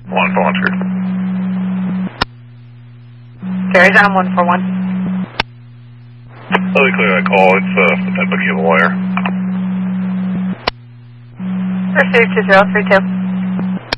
141 screwed. Carries on 141. Let me clear that call. It's the Boogie of a wire. Pursuit 2032.